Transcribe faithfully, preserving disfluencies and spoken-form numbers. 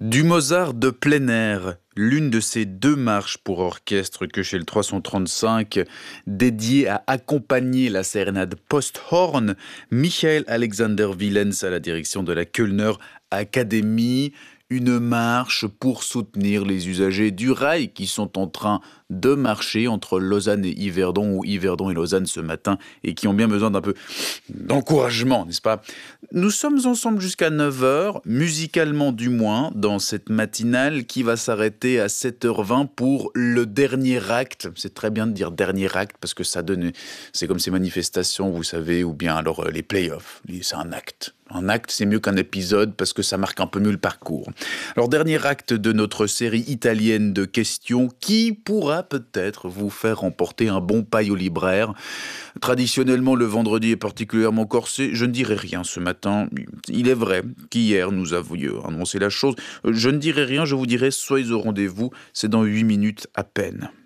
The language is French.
Du Mozart de plein air, l'une de ces deux marches pour orchestre que chez le trois cent trente-cinq, dédiée à accompagner la sérénade post-horn, Michael Alexander Willens à la direction de la Kölner Academy. Une marche pour soutenir les usagers du rail qui sont en train de marcher entre Lausanne et Yverdon ou Yverdon et Lausanne ce matin et qui ont bien besoin d'un peu d'encouragement, n'est-ce pas ? Nous sommes ensemble jusqu'à neuf heures, musicalement du moins, dans cette matinale qui va s'arrêter à sept heures vingt pour le dernier acte. C'est très bien de dire dernier acte parce que ça donne, c'est comme ces manifestations, vous savez, ou bien alors les playoffs, c'est un acte. Un acte, c'est mieux qu'un épisode parce que ça marque un peu mieux le parcours. Alors, dernier acte de notre série italienne de questions qui pourra peut-être vous faire remporter un bon paille au libraire. Traditionnellement, le vendredi est particulièrement corsé. Je ne dirai rien ce matin. Il est vrai qu'hier, nous avions annoncé la chose. Je ne dirai rien, je vous dirai soyez au rendez-vous. C'est dans huit minutes à peine.